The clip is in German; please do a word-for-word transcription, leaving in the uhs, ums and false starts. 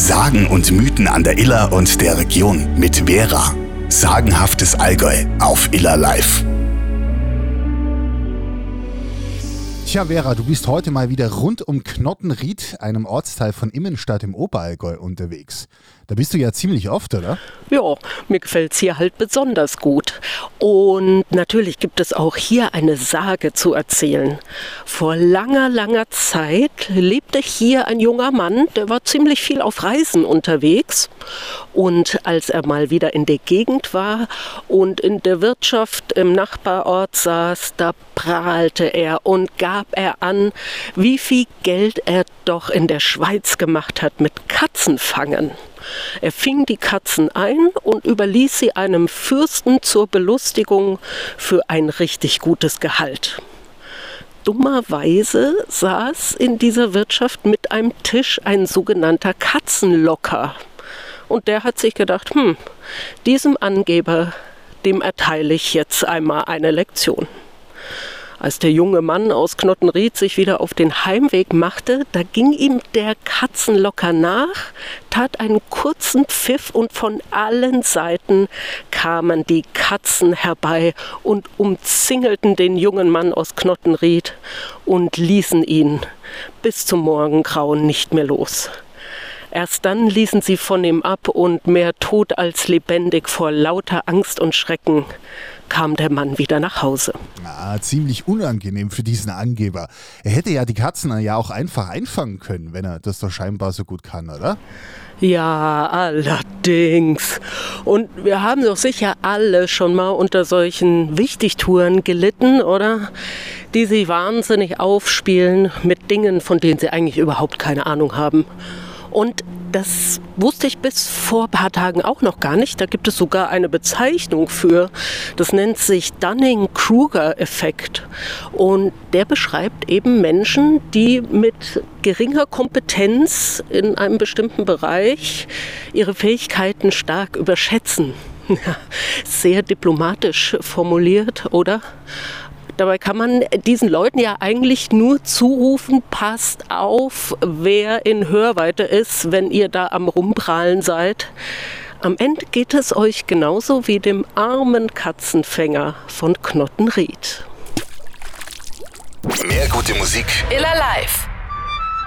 Sagen und Mythen an der Iller und der Region mit Vera. Sagenhaftes Allgäu auf Iller Live. Tja, Vera, du bist heute mal wieder rund um Knottenried, einem Ortsteil von Immenstadt im Oberallgäu, unterwegs. Da bist du ja ziemlich oft, oder? Ja, mir gefällt es hier halt besonders gut. Und natürlich gibt es auch hier eine Sage zu erzählen. Vor langer, langer Zeit lebte hier ein junger Mann, der war ziemlich viel auf Reisen unterwegs. Und als er mal wieder in der Gegend war und in der Wirtschaft im Nachbarort saß, da prahlte er und gab er an, wie viel Geld er doch in der Schweiz gemacht hat mit Katzenfangen. Er fing die Katzen ein und überließ sie einem Fürsten zur Belustigung für ein richtig gutes Gehalt. Dummerweise saß in dieser Wirtschaft mit einem Tisch ein sogenannter Katzenlocker. Und der hat sich gedacht, hm, diesem Angeber, dem erteile ich jetzt einmal eine Lektion. Als der junge Mann aus Knottenried sich wieder auf den Heimweg machte, da ging ihm der Katzenlocker nach, tat einen kurzen Pfiff und von allen Seiten kamen die Katzen herbei und umzingelten den jungen Mann aus Knottenried und ließen ihn bis zum Morgengrauen nicht mehr los. Erst dann ließen sie von ihm ab und mehr tot als lebendig vor lauter Angst und Schrecken kam der Mann wieder nach Hause. Ja, ziemlich unangenehm für diesen Angeber. Er hätte ja die Katzen ja auch einfach einfangen können, wenn er das doch scheinbar so gut kann, oder? Ja, allerdings. Und wir haben doch sicher alle schon mal unter solchen Wichtigtouren gelitten, oder? Die sich wahnsinnig aufspielen mit Dingen, von denen sie eigentlich überhaupt keine Ahnung haben. Und das wusste ich bis vor ein paar Tagen auch noch gar nicht. Da gibt es sogar eine Bezeichnung für. Das nennt sich Dunning-Kruger-Effekt. Und der beschreibt eben Menschen, die mit geringer Kompetenz in einem bestimmten Bereich ihre Fähigkeiten stark überschätzen. Ja, sehr diplomatisch formuliert, oder? Dabei kann man diesen Leuten ja eigentlich nur zurufen, passt auf, wer in Hörweite ist, wenn ihr da am Rumprahlen seid. Am Ende geht es euch genauso wie dem armen Katzenfänger von Knottenried. Mehr gute Musik. Iller Live.